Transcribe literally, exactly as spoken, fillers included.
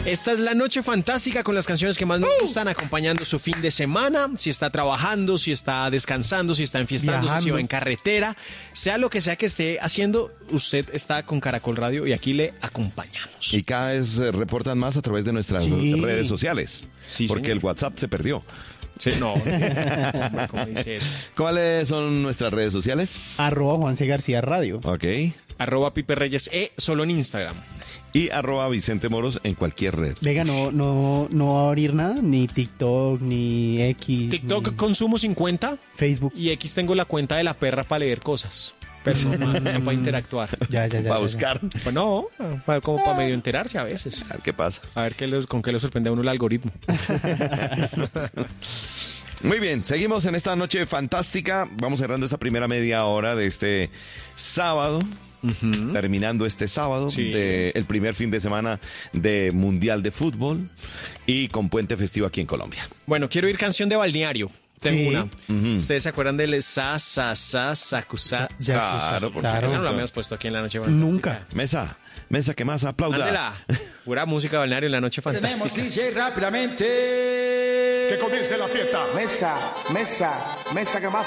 Esta es la noche fantástica con las canciones que más nos gustan, acompañando su fin de semana. Si está trabajando, si está descansando, si está enfiestando, si va en carretera, sea lo que sea que esté haciendo, usted está con Caracol Radio y aquí le acompañamos. Y cada vez eh, reportan más a través de nuestras Sí. redes sociales, Sí, porque señor. el WhatsApp se perdió. Sí, no, no, ¿cómo dice eso? ¿Cuáles son nuestras redes sociales? Arroba Juan C. García Radio. Ok. Arroba Pipe Reyes E, solo en Instagram. Y arroba Vicente Moros en cualquier red. Venga, no, no, no va a abrir nada, ni TikTok, ni X. TikTok ni consumo cincuenta Facebook. y X tengo la cuenta de la perra para leer cosas. Pero no, para, no para interactuar. Ya, ya, ya. Para ya, buscar. Pues no, para- como para medio enterarse a veces. A ver qué pasa. A ver qué los, con qué le sorprende a uno el algoritmo. Muy bien, seguimos en esta noche fantástica. Vamos cerrando esta primera media hora de este sábado. Terminando este sábado, Sí. de el primer fin de semana de Mundial de Fútbol y con puente festivo aquí en Colombia. Bueno, quiero ir canción de balneario. Tengo Sí. una. ¿Ustedes se acuerdan del sa, sa, sa, sacusa? Ya, Claro, por claro. Esa no la supuesto. habíamos puesto aquí en la noche fantástica. Nunca. Mesa, mesa que más aplauda. Ándela. Pura música de balneario en la noche Tenemos fantástica. D J rápidamente. Que comience la fiesta. Mesa, mesa, mesa que más